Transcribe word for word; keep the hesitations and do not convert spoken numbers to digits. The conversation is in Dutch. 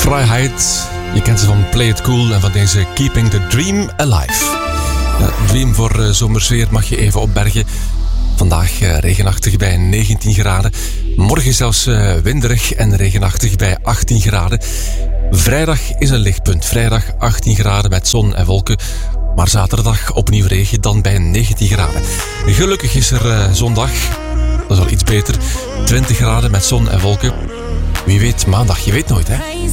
Freiheit. Je kent ze van Play It Cool en van deze Keeping the Dream Alive. Ja, dream voor uh, zomersweer mag je even opbergen. Vandaag uh, regenachtig bij negentien graden. Morgen zelfs uh, winderig en regenachtig bij achttien graden. Vrijdag is een lichtpunt. Vrijdag achttien graden met zon en wolken. Maar zaterdag opnieuw regen, dan bij negentien graden. Gelukkig is er uh, zondag. Dat is al iets beter. twintig graden met zon en wolken. Wie weet maandag, je weet nooit hè.